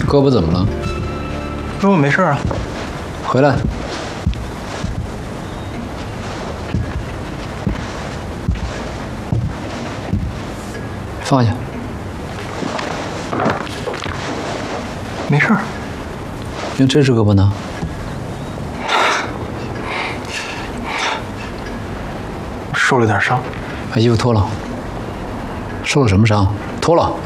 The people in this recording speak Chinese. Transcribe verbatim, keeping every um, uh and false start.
胳膊怎么了？ 胳膊没事啊。 回来。放下。 没事。 用这只胳膊呢？ 受了点伤。 把衣服脱了。受了什么伤？脱了。